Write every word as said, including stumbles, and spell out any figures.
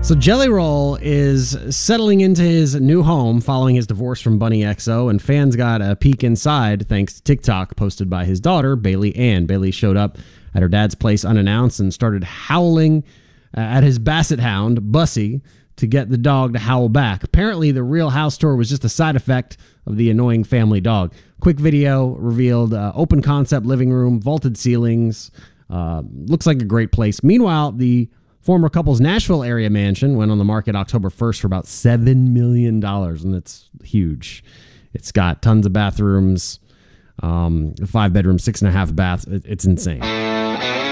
So Jelly Roll is settling into his new home following his divorce from Bunny X O, and fans got a peek inside thanks to TikTok posted by his daughter, Bailey Ann. Bailey showed up at her dad's place unannounced and started howling uh, at his basset hound, Bussy, to get the dog to howl back. Apparently, the real house tour was just a side effect of the annoying family dog. Quick video revealed uh, open concept living room, vaulted ceilings. Uh, looks like a great place. Meanwhile, the former couple's Nashville area mansion went on the market October first for about seven million dollars, and it's huge. It's got tons of bathrooms, um, five bedrooms, six and a half baths. It, it's insane.